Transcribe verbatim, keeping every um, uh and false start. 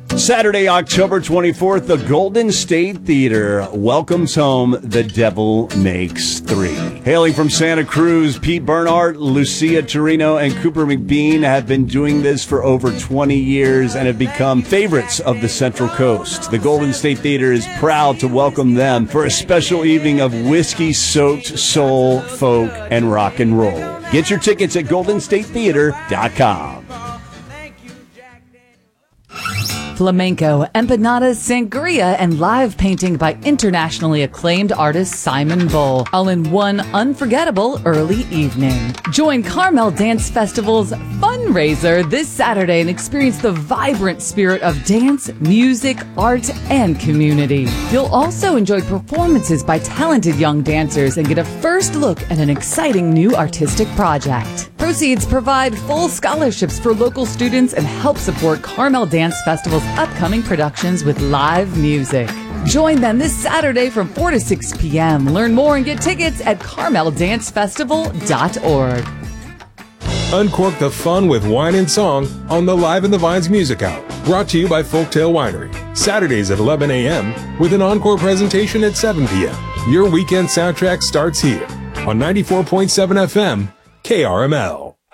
Saturday, October twenty-fourth, the Golden State Theater welcomes home The Devil Makes Three. Hailing from Santa Cruz, Pete Bernhardt, Lucia Torino, and Cooper McBean have been doing this for over twenty years and have become favorites of the Central Coast. The Golden State Theater is proud to welcome them for a special evening of whiskey-soaked soul, folk, and rock and roll. Get your tickets at golden state theater dot com. Flamenco, empanadas, sangria, and live painting by internationally acclaimed artist Simon Bull, all in one unforgettable early evening. Join Carmel Dance Festival's fundraiser this Saturday and experience the vibrant spirit of dance, music, art, and community. You'll also enjoy performances by talented young dancers and get a first look at an exciting new artistic project. Proceeds provide full scholarships for local students and help support Carmel Dance Festival's upcoming productions with live music. Join them this Saturday from four to six p.m. Learn more and get tickets at carmel dance festival dot org. Uncork the fun with wine and song on the Live in the Vines Music Hour. Brought to you by Folktale Winery. Saturdays at eleven a.m. with an encore presentation at seven p.m. Your weekend soundtrack starts here on ninety-four point seven F M K R M L.